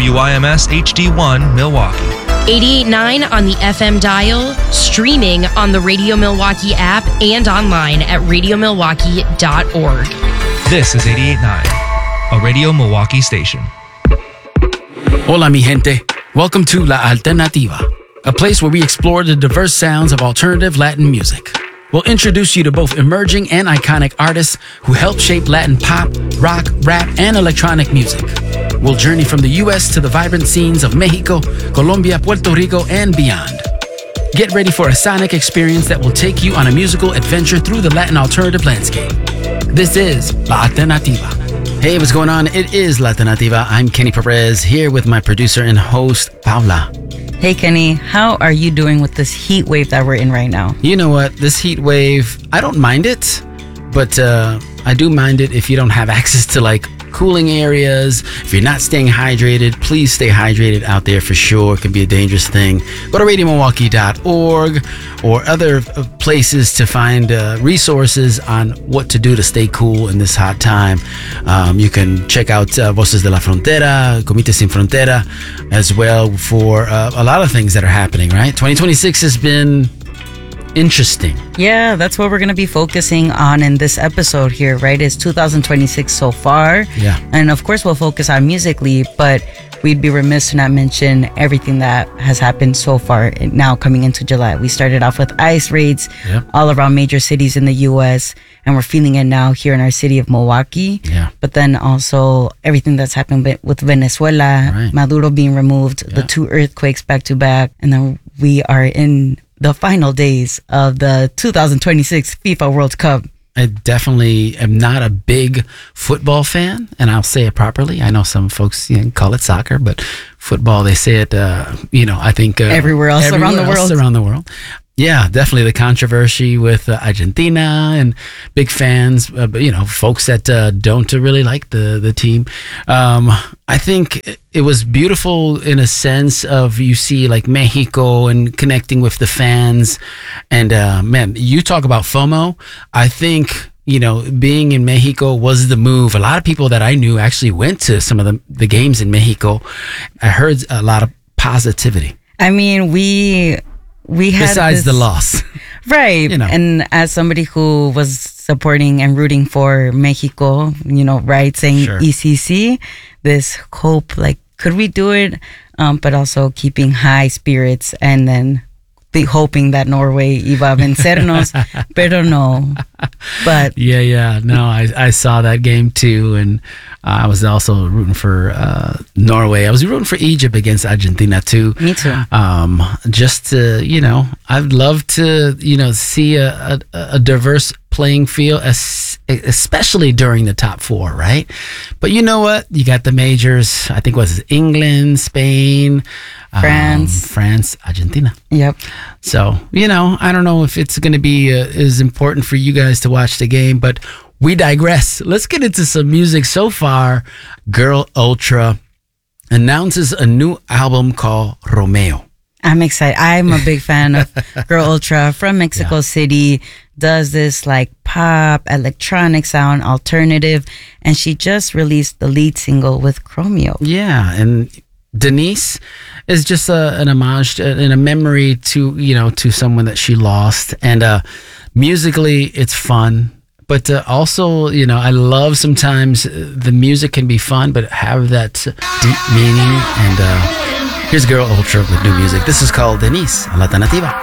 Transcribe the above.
WIMS HD1 Milwaukee. 88.9 on the FM dial, streaming on the Radio Milwaukee app and online at radiomilwaukee.org. This is 88.9, a Radio Milwaukee station. Hola, mi gente. Welcome to La Alternativa, a place where we explore the diverse sounds of alternative Latin music. We'll introduce you to both emerging and iconic artists who helped shape Latin pop, rock, rap, and electronic music. We'll journey from the U.S. to the vibrant scenes of Mexico, Colombia, Puerto Rico, and beyond. Get ready for a sonic experience that will take you on a musical adventure through the Latin alternative landscape. This is La Alternativa. Hey, what's going on? It is La Alternativa. I'm Kenny Perez, here with my producer and host, Paula. Hey, Kenny, how are you doing with this heat wave that we're in right now? You know what? This heat wave, I don't mind it, but I do mind it if you don't have access to like cooling areas. If you're not staying hydrated, please stay hydrated out there for sure. It can be a dangerous thing. Go to radiomilwaukee.org or other places to find resources on what to do to stay cool in this hot time. You can check out Voces de la Frontera, Comité Sin Frontera as well for a lot of things that are happening, right? 2026 has been interesting. Yeah, that's what we're going to be focusing on in this episode here, right? It's 2026 so far. Yeah. And of course, we'll focus on musically, but we'd be remiss to not mention everything that has happened so far now coming into July. We started off with ICE raids all around major cities in the U.S., and we're feeling it now here in our city of Milwaukee. Yeah. But then also everything that's happened with Venezuela, right. Maduro being removed, the 2 earthquakes back to back, and then we are in the final days of the 2026 FIFA World Cup. I definitely am not a big football fan, and I'll say it properly. I know some folks call it soccer, but football, they say it, I think... everywhere else around the world. Yeah, definitely the controversy with Argentina and big fans, but folks that don't really like the team. I think it was beautiful in a sense of you see like Mexico and connecting with the fans. And man, you talk about FOMO. I think, being in Mexico was the move. A lot of people that I knew actually went to some of the games in Mexico. I heard a lot of positivity. I mean, we had besides the loss, right? And as somebody who was supporting and rooting for Mexico, right, saying sure. ECC, this hope, like, could we do it? But also keeping high spirits and then hoping that Norway iba a vencernos, pero no. But no, I saw that game too, and I was also rooting for Norway. I was rooting for Egypt against Argentina too. Me too. Just to, I'd love to, see a diverse playing field, especially during the top 4, right? But you know what? You got the majors. I think it was England, Spain, France, Argentina. Yep. So, I don't know if it's going to be as important for you guys to watch the game, but we digress. Let's get into some music. So far, Girl Ultra announces a new album called Romeo. I'm excited. I'm a big fan of Girl Ultra from Mexico City. Does this like pop, electronic sound, alternative. And she just released the lead single with Chromeo. Yeah. And Denise is just an homage and a memory to, to someone that she lost. And musically, it's fun. But also, I love sometimes the music can be fun, but have that deep meaning. And here's Girl Ultra with new music. This is called Denise, La Alternativa.